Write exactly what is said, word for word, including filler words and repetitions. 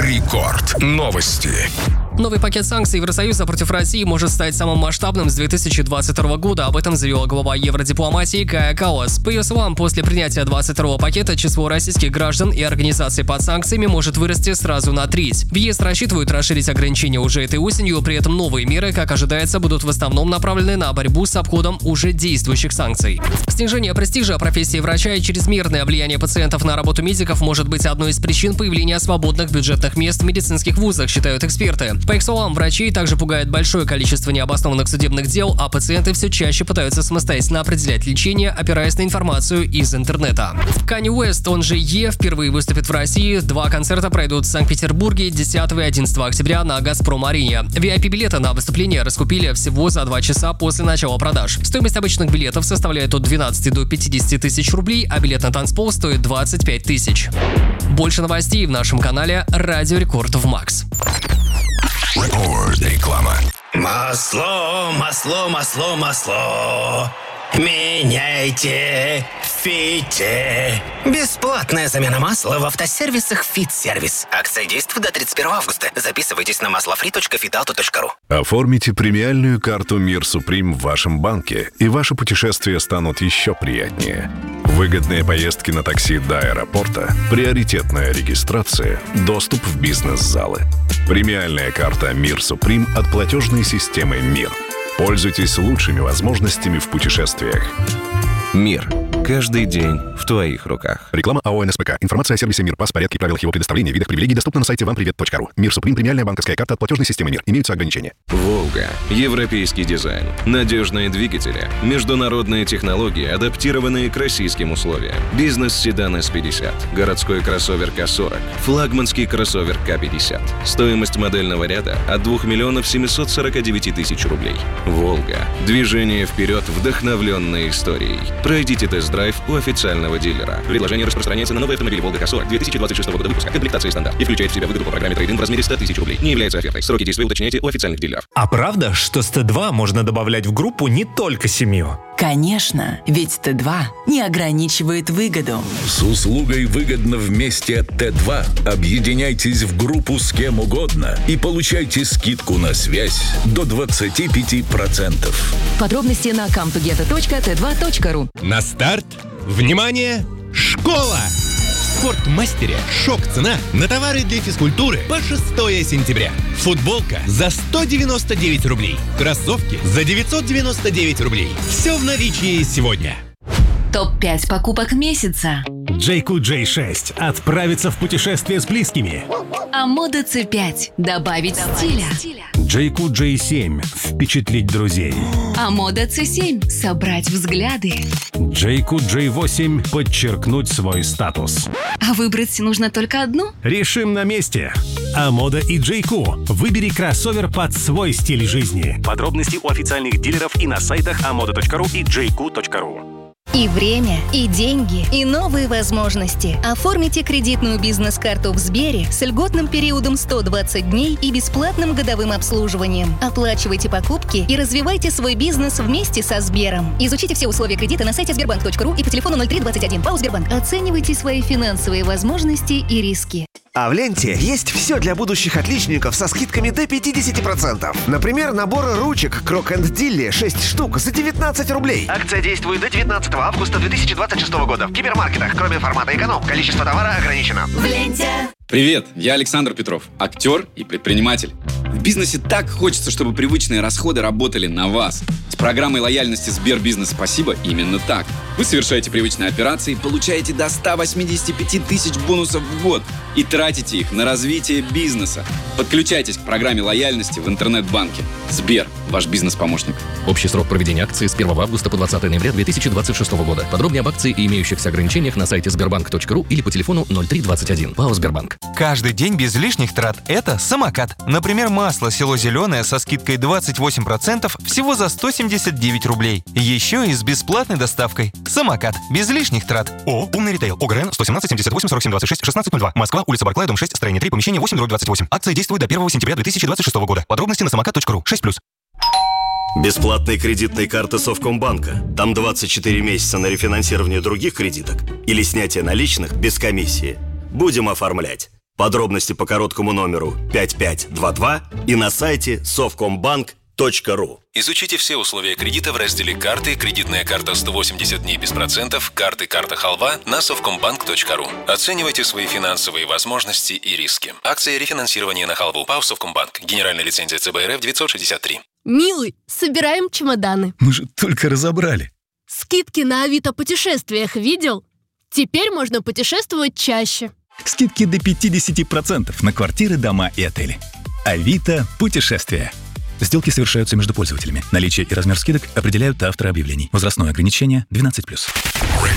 Рекорд. Новости. Новый пакет санкций Евросоюза против России может стать самым масштабным с две тысячи двадцать второго года. Об этом заявила глава евродипломатии Кая Каллас. По ее словам, после принятия двадцать второго пакета число российских граждан и организаций под санкциями может вырасти сразу на треть. В ЕС рассчитывают расширить ограничения уже этой осенью, при этом новые меры, как ожидается, будут в основном направлены на борьбу с обходом уже действующих санкций. Снижение престижа профессии врача и чрезмерное влияние пациентов на работу медиков может быть одной из причин появления свободных бюджетных мест в медицинских вузах, считают эксперты. По их словам, врачей также пугает большое количество необоснованных судебных дел, а пациенты все чаще пытаются самостоятельно определять лечение, опираясь на информацию из интернета. Канье Уэст, он же Е, впервые выступит в России. Два концерта пройдут в Санкт-Петербурге десятого и одиннадцатого октября на Газпром-арене. ви ай пи-билеты на выступление раскупили всего за два часа после начала продаж. Стоимость обычных билетов составляет от двенадцати до пятидесяти тысяч рублей, а билет на танцпол стоит двадцать пять тысяч. Больше новостей в нашем канале Радио Рекорд в Макс. Рекорд. Реклама. Масло, масло, масло, масло. Меняйте, фите. Бесплатная замена масла в автосервисах «Фит-сервис». Акция действует до тридцать первого августа. Записывайтесь на маслофри точка фитауто точка ру. Оформите премиальную карту «Мир Суприм» в вашем банке, и ваши путешествия станут еще приятнее. Выгодные поездки на такси до аэропорта, приоритетная регистрация, доступ в бизнес-залы. Премиальная карта «Мир Суприм» от платежной системы «Мир». Пользуйтесь лучшими возможностями в путешествиях. Мир. Каждый день в твоих руках. Реклама АО НСПК. Информация о сервисе «Мир», пас, порядке и правилах его предоставления, видах привилегий доступна на сайте вам привет точка ру. «Мир Суприм» — премиальная банковская карта от платежной системы «Мир». Имеются ограничения. «Волга». Европейский дизайн. Надежные двигатели. Международные технологии, адаптированные к российским условиям. Бизнес-седан эс пятьдесят. Городской кроссовер ка сорок. Флагманский кроссовер ка пятьдесят. Стоимость модельного ряда от двух миллионов семисот сорока девяти тысяч рублей. «Волга». Движение вперед, вдохновленное историей. Пройдите тест-драйв у официального дилера. Предложение распространяется на новые автомобили «Волга ка сорок» две тысячи двадцать шестого года выпуска. Комплектация стандарт. И включает в себя выгоду по программе трейд-ин в размере ста тысяч рублей. Не является офертой. Сроки действия уточняйте у официальных дилеров. А правда, что с Т два можно добавлять в группу не только семью? Конечно, ведь Т два не ограничивает выгоду. С услугой «Выгодно вместе» от Т два объединяйтесь в группу с кем угодно и получайте скидку на связь до двадцати пяти процентов. Подробности на камтугета точка тэ два точка ру. На старт! Внимание! Школа! В Спортмастере шок-цена на товары для физкультуры по шестого сентября. Футболка за сто девяносто девять рублей. Кроссовки за девятьсот девяносто девять рублей. Все в наличии сегодня. топ пять покупок месяца. джей кью джей шесть. Отправиться в путешествие с близкими. Амода Ц пять. Добавить стиля. джей кью джей семь. Впечатлить друзей. Амода Ц семь. Собрать взгляды. джей кью джей восемь. Подчеркнуть свой статус. А выбрать нужно только одну? Решим на месте. Амода и джей кью. Выбери кроссовер под свой стиль жизни. Подробности у официальных дилеров и на сайтах амода точка ру и джей кью точка ру. И время, и деньги, и новые возможности. Оформите кредитную бизнес-карту в Сбере с льготным периодом сто двадцать дней и бесплатным годовым обслуживанием. Оплачивайте покупки и развивайте свой бизнес вместе со Сбером. Изучите все условия кредита на сайте сбербанк точка ру и по телефону ноль три двадцать один. ПАО «Сбербанк». Оценивайте свои финансовые возможности и риски. А в ленте есть все для будущих отличников со скидками до пятидесяти процентов. Например, наборы ручек Крок энд Дилли шесть штук за девятнадцать рублей. Акция действует до девятнадцатого августа две тысячи двадцать шестого года. В гипермаркетах, кроме формата эконом, количество товара ограничено. В ленте. Привет, я Александр Петров, актер и предприниматель. В бизнесе так хочется, чтобы привычные расходы работали на вас. С программой лояльности Сбербизнес «Спасибо» именно так. Вы совершаете привычные операции, получаете до ста восьмидесяти пяти тысяч бонусов в год и тратите их на развитие бизнеса. Подключайтесь к программе лояльности в интернет-банке. Сбер – ваш бизнес-помощник. Общий срок проведения акции с первого августа по двадцатое ноября две тысячи двадцать шестого года. Подробнее об акции и имеющихся ограничениях на сайте сбербанк точка ру или по телефону ноль три двадцать один. ПАО «Сбербанк». Каждый день без лишних трат – это самокат. Например, масло село зеленое со скидкой двадцать восемь процентов всего за сто семьдесят девять рублей. Еще и с бесплатной доставкой. Самокат. Без лишних трат. О, умный ритейл. ОГРН сто семнадцать семьдесят восемь сорок семь двадцать шесть шестнадцать ноль два. Москва, улица Барклая, дом шесть, строение три, помещение восемь двадцать восемь. Акция действует до первого сентября две тысячи двадцать шестого года. Подробности на самокат точка ру. шесть плюс. Бесплатные кредитные карты Совкомбанка. Там двадцать четыре месяца на рефинансирование других кредиток или снятие наличных без комиссии. Будем оформлять. Подробности по короткому номеру пять пять два два и на сайте совкомбанк точка ру. Изучите все условия кредита в разделе «Карты», «Кредитная карта сто восемьдесят дней без процентов», «Карты», «Карта Халва» на совкомбанк точка ру. Оценивайте свои финансовые возможности и риски. Акция рефинансирования на Халву. ПАО «Совкомбанк». Генеральная лицензия ЦБ РФ девятьсот шестьдесят три. Милый, собираем чемоданы. Мы же только разобрали. Скидки на Авито путешествиях видел? Теперь можно путешествовать чаще. Скидки до пятьдесят процентов на квартиры, дома и отели. Авито путешествия. Сделки совершаются между пользователями. Наличие и размер скидок определяют авторы объявлений. Возрастное ограничение двенадцать плюс.